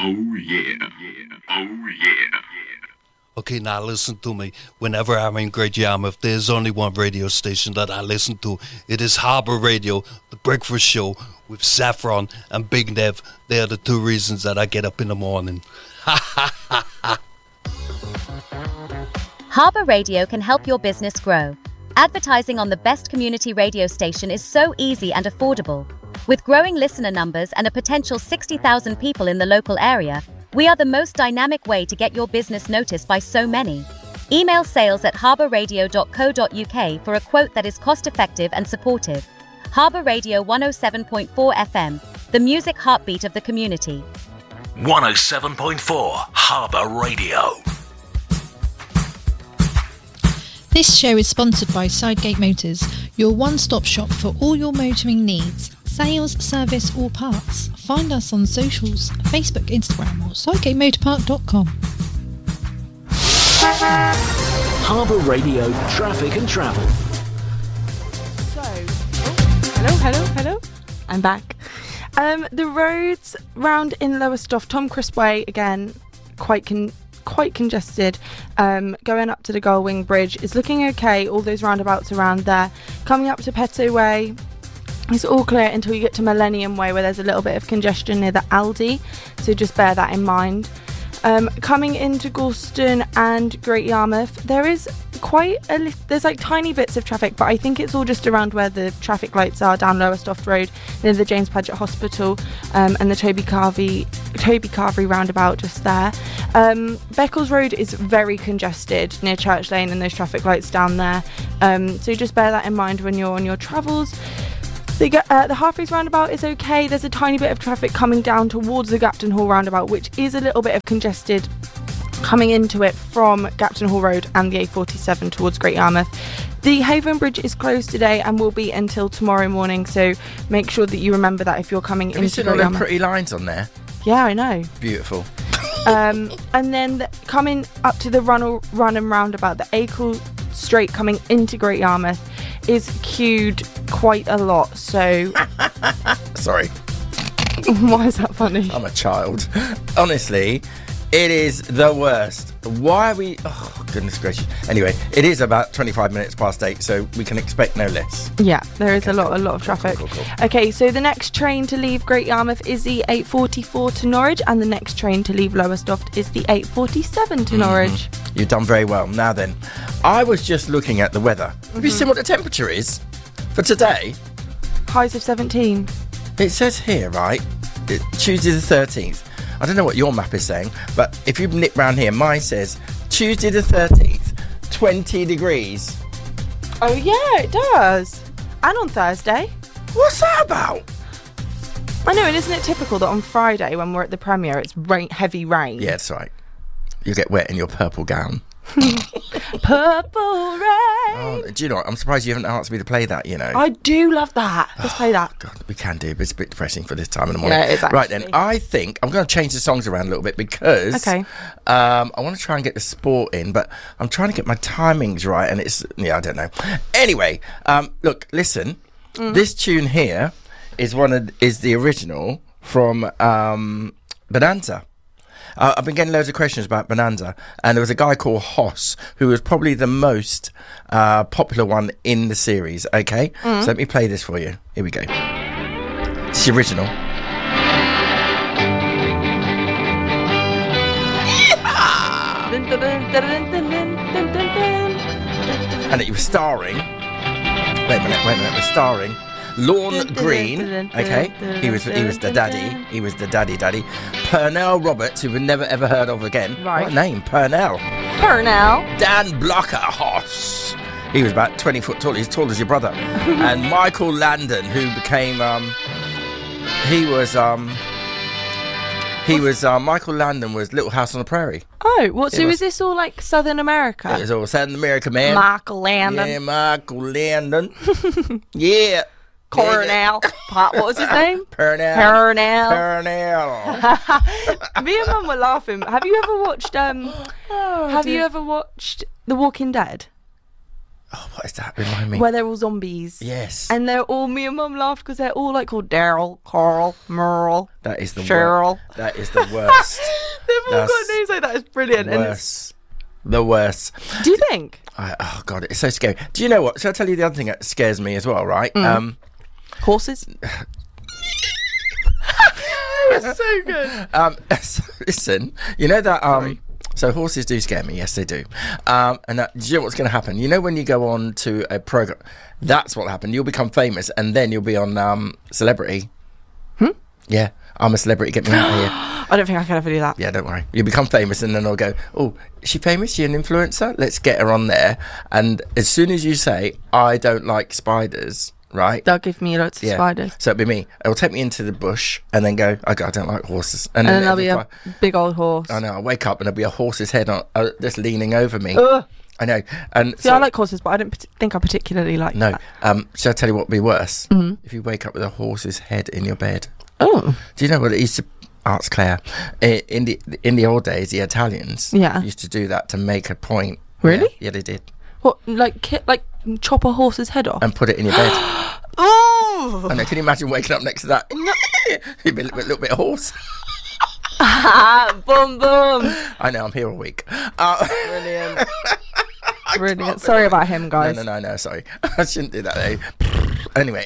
Oh yeah. Oh yeah. Okay, now listen to me. Whenever I'm in Great Yarmouth, there's only one radio station that I listen to. It is Harbour Radio, the breakfast show with Saffron and Big Nev. They are the two reasons that I get up in the morning. Harbour Radio can help your business grow. Advertising on the best community radio station is so easy and affordable. With growing listener numbers and a potential 60,000 people in the local area, we are the most dynamic way to get your business noticed by so many. Email sales@harbourradio.co.uk for a quote that is cost-effective and supportive. Harbour Radio 107.4 FM, the music heartbeat of the community. 107.4 Harbour Radio. This show is sponsored by Sidegate Motors, your one-stop shop for all your motoring needs. Sales, service or parts. Find us on socials, Facebook, Instagram or sidegatemotorpark.com. Harbour Radio Traffic and Travel. So, hello. I'm back. The roads round in Lowestoft, Tom Crisp Way, again, quite congested. Going up to the Gullwing Bridge is looking okay. All those roundabouts around there. Coming up to Petto Way, it's all clear until you get to Millennium Way, where there's a little bit of congestion near the Aldi, so just bear that in mind. Coming into Gorleston and Great Yarmouth, there is there's like tiny bits of traffic, but I think it's all just around where the traffic lights are down Lowestoft Road near the James Paget Hospital, and the Toby Carvery roundabout just there. Beccles Road is very congested near Church Lane and those traffic lights down there, so just bear that in mind when you're on your travels. The Harfreys roundabout is okay. There's a tiny bit of traffic coming down towards the Gapton Hall roundabout, which is a little bit of congested coming into it from Gapton Hall Road and the A47 towards Great Yarmouth. The Haven Bridge is closed today and will be until tomorrow morning, so make sure that you remember that if you're coming into Great Yarmouth. Have you seen all them pretty lines on there? Yeah, I know. Beautiful. And then coming up to the Runham roundabout, the Acle Straight coming into Great Yarmouth is queued quite a lot, so... Sorry. Why is that funny? I'm a child. Honestly, it is the worst. Why are we... Oh, goodness gracious. Anyway, it is about 25 minutes past 8, so we can expect no less. Yeah, there is a lot of traffic. Cool. Okay, so the next train to leave Great Yarmouth is the 8:44 to Norwich, and the next train to leave Lowestoft is the 8:47 to Norwich. You've done very well. Now then, I was just looking at the weather. Have you seen what the temperature is for today? Highs of 17. It says here, right, Tuesday the 13th. I don't know what your map is saying, but if you nip round here, mine says Tuesday the 13th, 20 degrees. Oh yeah, it does. And on Thursday. What's that about? I know, and isn't it typical that on Friday when we're at the premiere it's heavy rain? Yeah, that's right. You get wet in your purple gown. Purple rain. Oh, do you know what? I'm surprised you haven't asked me to play that, you know. I do love that. Let's play that. God, we can do, but it's a bit depressing for this time in the morning. Yeah, it is actually. Right then, I think I'm going to change the songs around a little bit because I want to try and get the sport in, but I'm trying to get my timings right, and I don't know. Anyway, look, listen. This tune here is the original from Bonanza. I've been getting loads of questions about Bonanza, and there was a guy called Hoss who was probably the most popular one in the series. Okay, so let me play this for you. Here we go. It's the original. And it was starring. Wait a minute. It was starring Lorne Green, okay, he was the daddy. He was the daddy. Pernell Roberts, who we've never ever heard of again. Right. What name? Pernell. Dan Blocker Hoss. He was about 20 foot tall. He's tall as your brother. And Michael Landon, who became Michael Landon was Little House on the Prairie. Oh, what? So is this all like Southern America? It was all Southern America, man. Michael Landon. Yeah, Michael Landon. Yeah. Cornell. What was his name? Pernell. Me and Mum were laughing. Have you ever watched The Walking Dead? Oh, what is that? Remind me. Where they're all zombies. Yes. And they're all, me and Mum laughed because they're all like called Daryl, Carl, Merle. That is the Cheryl. worst. That is the worst. They've all got names like that. It's brilliant. The worst. Do you think? Oh God, it's so scary. Do you know what? Shall I tell you the other thing that scares me as well? Right? Horses. It's so good. Listen, you know that so horses do scare me. Yes, they do. And do you know what's going to happen? You know when you go on to a program, that's what happened. You'll become famous, and then you'll be on Celebrity. Yeah, I'm a celebrity. Get me out of here. I don't think I can ever do that. Yeah, don't worry. You'll become famous, and then I'll go, oh, is she famous? She an influencer? Let's get her on there. And as soon as you say, I don't like spiders, right? They'll give me lots of spiders. So it'll be me. It'll take me into the bush and then go, I don't like horses. And then there'll be a big old horse. I know. I wake up and there'll be a horse's head on, just leaning over me. I know. And See, I like horses, but I don't think I particularly like that. Shall I tell you what would be worse? If you wake up with a horse's head in your bed. Oh. Do you know what it used to... Arts Claire, in the old days, the Italians used to do that to make a point. Really? Yeah, they did. What, like chop a horse's head off and put it in your bed? Oh! I know. Can you imagine waking up next to that? You'd be a little bit hoarse. Boom, boom. I know. I'm here all week. Brilliant. Brilliant. Sorry about him, guys. No. Sorry, I shouldn't do that. Anyway,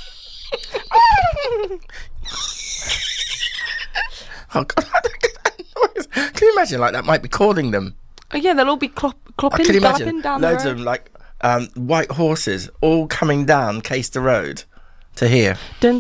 Oh God! Can you imagine? Like that might be calling them. Oh yeah, they'll all be clopping, galloping down the road. Loads of like white horses all coming down Caister Road to here. 20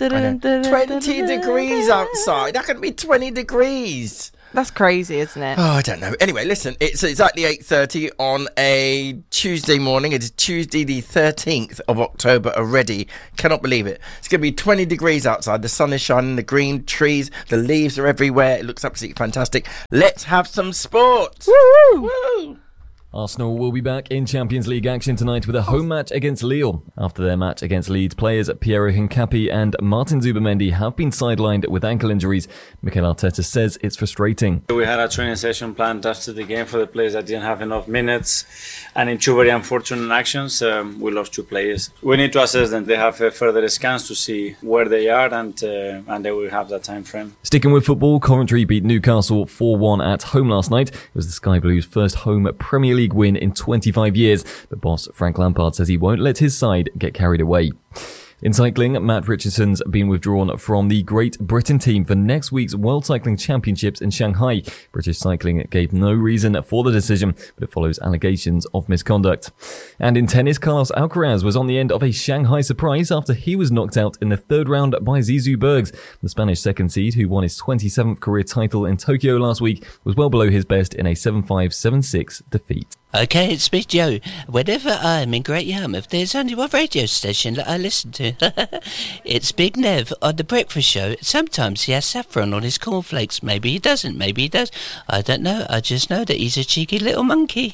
degrees outside. That could be 20 degrees. That's crazy, isn't it? Oh, I don't know. Anyway, listen, it's exactly 8:30 on a Tuesday morning. It is Tuesday the 13th of October already. Cannot believe it. It's going to be 20 degrees outside. The sun is shining, the green trees, the leaves are everywhere. It looks absolutely fantastic. Let's have some sport. Woo! Woo! Arsenal will be back in Champions League action tonight with a home match against Lille. After their match against Leeds, players Piero Hincapié and Martin Zubimendi have been sidelined with ankle injuries. Mikel Arteta says it's frustrating. We had a training session planned after the game for the players that didn't have enough minutes, and in two very unfortunate actions, we lost two players. We need to assess them. They have further scans to see where they are, and they will have that time frame. Sticking with football, Coventry beat Newcastle 4-1 at home last night. It was the Sky Blues' first home Premier League win in 25 years, but boss Frank Lampard says he won't let his side get carried away. In cycling, Matt Richardson's been withdrawn from the Great Britain team for next week's World Cycling Championships in Shanghai. British Cycling gave no reason for the decision, but it follows allegations of misconduct. And in tennis, Carlos Alcaraz was on the end of a Shanghai surprise after he was knocked out in the third round by Zizou Bergs. The Spanish second seed, who won his 27th career title in Tokyo last week, was well below his best in a 7-5, 7-6 defeat. Okay, it's me, Joe. Whenever I'm in Great Yarmouth, there's only one radio station that I listen to. It's Big Nev on The Breakfast Show. Sometimes he has saffron on his cornflakes. Maybe he doesn't. Maybe he does. I don't know. I just know that he's a cheeky little monkey.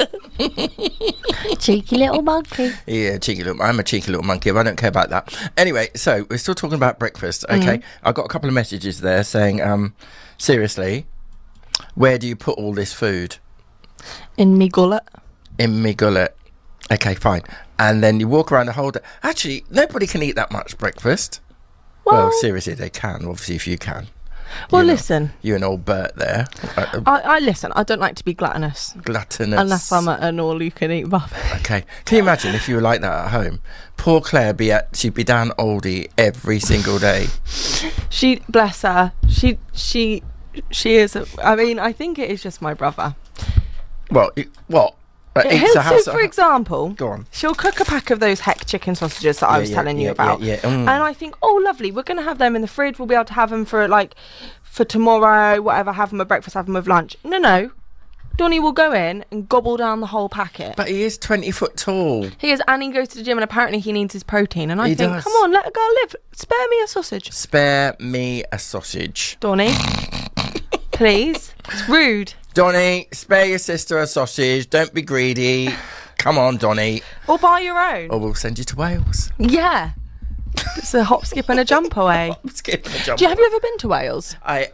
Cheeky little monkey. Yeah, I'm a cheeky little monkey, but I don't care about that. Anyway, so we're still talking about breakfast, okay? I got a couple of messages there saying, seriously, where do you put all this food? In me gullet. In me gullet. Okay, fine. And then you walk around the whole day. Actually, nobody can eat that much breakfast. Well, seriously, they can. Obviously, if you can. Well, listen. You and old Bert there. I listen. I don't like to be gluttonous. Unless I'm at an all-you-can-eat buffet. Okay. Can you imagine if you were like that at home? Poor Claire, she'd be down oldie every single day. Bless her. She is. I think it is just my brother. Well, what? For example, go on. She'll cook a pack of those heck chicken sausages that I was telling you about. And I think, oh, lovely, we're going to have them in the fridge. We'll be able to have them for tomorrow, whatever, have them at breakfast, have them with lunch. No. Donnie will go in and gobble down the whole packet. But he is 20 foot tall. He is, and he goes to the gym, and apparently he needs his protein. And I think, come on, let a girl live. Spare me a sausage. Spare me a sausage. Donnie, please. It's rude. Donnie, spare your sister a sausage. Don't be greedy. Come on, Donnie. Or buy your own. Or we'll send you to Wales. Yeah. It's a hop, skip and a jump away. Have you ever been to Wales? I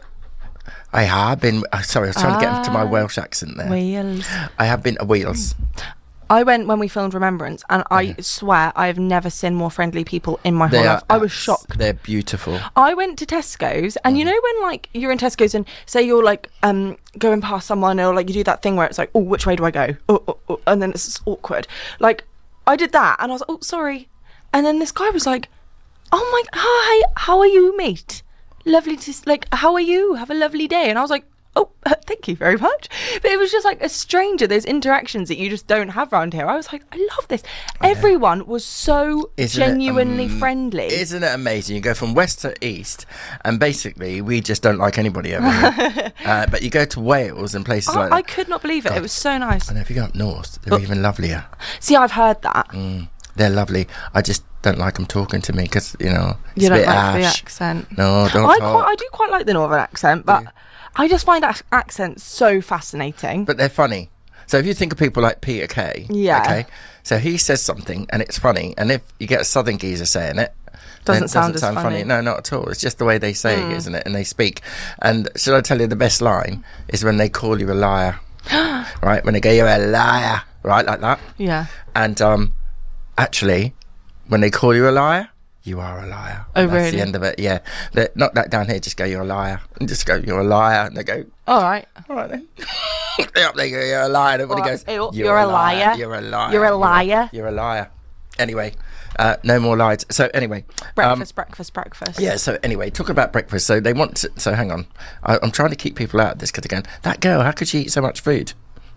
have been. Sorry, I was trying to get into my Welsh accent there. Wales. I have been to Wales. I went when we filmed Remembrance, and I swear I have never seen more friendly people in my whole life. I was shocked. They're beautiful. I went to Tesco's, and you know when like you're in Tesco's and say you're like going past someone, or like you do that thing where it's like, oh, which way do I go? Oh, and then it's awkward. Like I did that, and I was like, oh, sorry. And then this guy was like, oh my, hi, how are you, mate? Lovely to like, how are you? Have a lovely day. And I was like, oh, thank you very much. But it was just like a stranger. There's interactions that you just don't have around here. I was like, I love this. Everyone was so genuinely friendly. Isn't it amazing? You go from west to east, and basically we just don't like anybody over here. But you go to Wales and places like that. I could not believe it. It was so nice. And if you go up north, they're even lovelier. See, I've heard that. They're lovely. I just don't like them talking to me because, you know, it's you a bit don't like ash. the accent. No, don't talk. I do quite like the northern accent, but I just find accents so fascinating. But they're funny. So if you think of people like Peter Kay, okay, so he says something and it's funny, and if you get a southern geezer saying it, doesn't sound funny. No, not at all. It's just the way they say it, isn't it? And they speak. And should I tell you the best line is when they call you a liar, right? When they go, you're a liar, right, like that. Yeah. And actually, when they call you a liar, you are a liar. Oh, That's really? the end of it, yeah. Not that down here, just go, you're a liar. And just go, you're a liar. And they go, all right then. Up they go, you're a liar. And everybody goes, you're a liar. You're a liar. You're a liar. You're a liar. Anyway, no more lies. So anyway. Breakfast. Yeah, so anyway, talking about breakfast. So they want to, so hang on. I'm trying to keep people out of this because they're going, that girl, how could she eat so much food?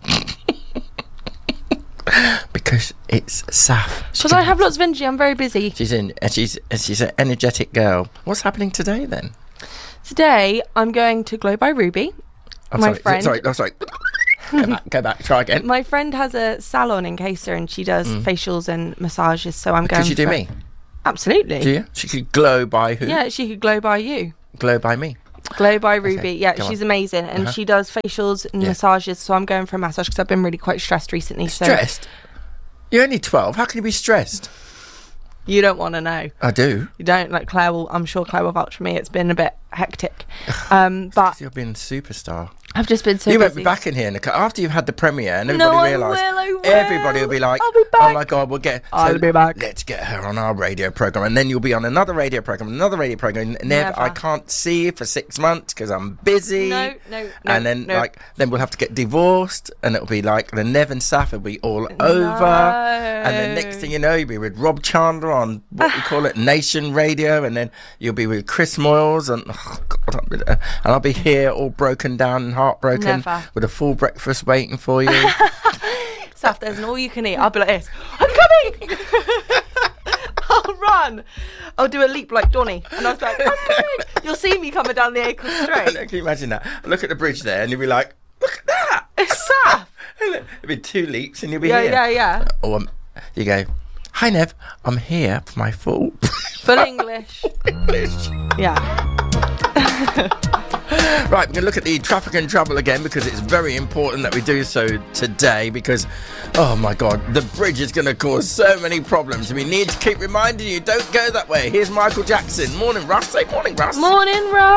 Because it's Saf. Because I have lots of energy. I'm very busy. She's an energetic girl. What's happening today then? Today I'm going to Glow by Ruby. Friend. Sorry. Go back. Try again. My friend has a salon in Cayster, and she does facials and massages. So I'm going. Could you do me? Absolutely. Do you? She could glow by who? Yeah, she could glow by you. Glow by me. Glow by Ruby. Okay, yeah, she's amazing, and she does facials and massages. So I'm going for a massage because I've been really quite stressed recently. Stressed? You're only 12. How can you be stressed? You don't want to know. I do. You don't. Like Claire will. I'm sure Claire will vouch for me. It's been a bit hectic. But you've been a superstar. I've just been so You busy. won't be back in here after you've had the premiere and everybody realised. I will. Everybody will be like, I'll be back. oh my God, I'll be back. Let's get her on our radio programme. And then you'll be on another radio programme. Never. I can't see you for 6 months because I'm busy. No. And then then we'll have to get divorced, and it'll be like the Nev and Saf will be all over. And then next thing you know, you'll be with Rob Chandler on what we call it, Nation Radio, and then you'll be with Chris Moyles, and I'll be here all broken down and heartbroken with a full breakfast waiting for you. Saf, there's an all you can eat. I'll be like this. I'm coming. I'll run. I'll do a leap like Donny, and I was like, I'm coming. You'll see me coming down the Acle Straight. Can you imagine that? Look at the bridge there, and you'll be like, look at that. It's Saf. It'll be 2 leaps, and you'll be here. Yeah. Or you go, hi Nev, I'm here for my full English. Yeah. Right, we're going to look at the traffic and travel again because it's very important that we do so today because, oh my God, the bridge is going to cause so many problems. We need to keep reminding you, don't go that way. Here's Michael Jackson. Morning, Russ. Say morning, Russ. Morning, Russ.